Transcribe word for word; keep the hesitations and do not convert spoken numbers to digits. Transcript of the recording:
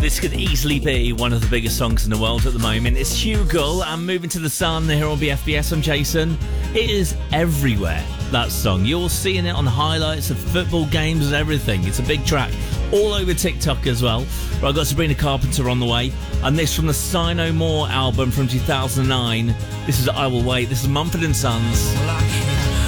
This could easily be one of the biggest songs in the world at the moment. It's Hugo and Moving to the Sun here on B F B S. I'm Jason. It is everywhere, that song. You're seeing it on highlights of football games and everything. It's a big track. All over TikTok as well. Right, I've got Sabrina Carpenter on the way. And this from the Sigh No More album from two thousand nine. This is I Will Wait. This is Mumford and Sons. Well,